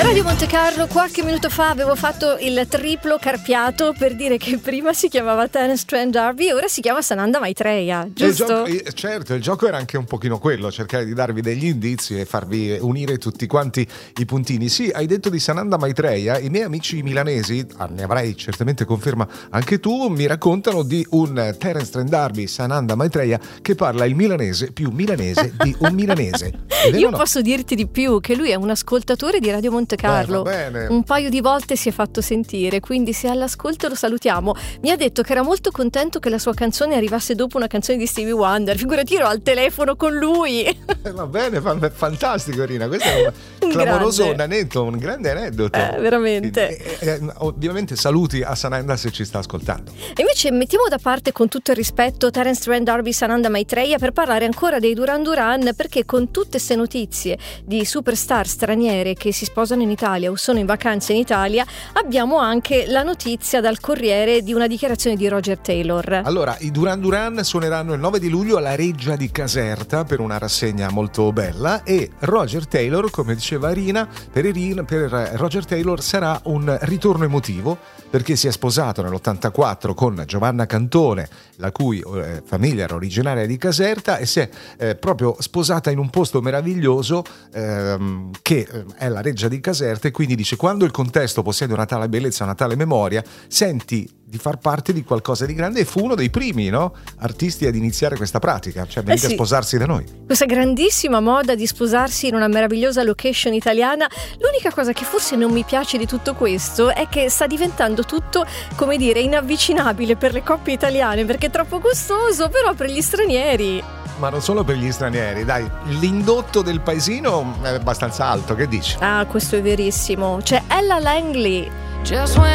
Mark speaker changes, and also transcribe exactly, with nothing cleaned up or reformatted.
Speaker 1: Radio Monte Carlo, qualche minuto fa avevo fatto il triplo carpiato per dire che prima si chiamava Terence Trent D'Arby e ora si chiama Sananda Maitreya, giusto?
Speaker 2: Il gioco, certo, il gioco era anche un pochino quello, cercare di darvi degli indizi e farvi unire tutti quanti i puntini. Sì, hai detto di Sananda Maitreya, i miei amici milanesi, ne avrai certamente conferma anche tu, mi raccontano di un Terence Trent D'Arby, Sananda Maitreya, che parla il milanese più milanese di un milanese.
Speaker 1: Io
Speaker 2: no?
Speaker 1: posso dirti di più, che lui è un ascoltatore di Radio Monte Carlo.
Speaker 2: Beh,
Speaker 1: un paio di volte si è fatto sentire, quindi se è all'ascolto lo salutiamo. Mi ha detto che era molto contento che la sua canzone arrivasse dopo una canzone di Stevie Wonder. Figurati, ero al telefono con lui.
Speaker 2: Eh, va bene, fantastico Rina, questo è un, un clamoroso grande. aneddoto, un grande aneddoto.
Speaker 1: Eh, veramente.
Speaker 2: Quindi, eh, eh, ovviamente saluti a Sananda se ci sta ascoltando.
Speaker 1: E invece mettiamo da parte, con tutto il rispetto, Terence Trent D'Arby, Sananda Maitreya per parlare ancora dei Duran Duran, perché con tutte queste notizie di superstar straniere che si sposano in Italia o sono in vacanza in Italia, abbiamo anche la notizia dal Corriere di una dichiarazione di Roger Taylor.
Speaker 2: Allora, i Duran Duran suoneranno il nove di luglio alla Reggia di Caserta per una rassegna molto bella e Roger Taylor, come diceva Rina, per, Irina, per Roger Taylor sarà un ritorno emotivo perché si è sposato nell'ottantaquattro con Giovanna Cantone, la cui eh, famiglia era originaria di Caserta, e si è eh, proprio sposata in un posto meraviglioso ehm, che è la Reggia di Caserta, e quindi dice: quando il contesto possiede una tale bellezza, una tale memoria, senti di far parte di qualcosa di grande, e fu uno dei primi, no, artisti ad iniziare questa pratica, cioè venite eh sì. a sposarsi da noi.
Speaker 1: Questa grandissima moda di sposarsi in una meravigliosa location italiana. L'unica cosa che forse non mi piace di tutto questo è che sta diventando tutto, come dire, inavvicinabile per le coppie italiane, perché è troppo costoso, però per gli stranieri.
Speaker 2: Ma non solo per gli stranieri, dai, l'indotto del paesino è abbastanza alto, che dici?
Speaker 1: Ah, questo è verissimo. C'è Ella Langley.
Speaker 3: Just when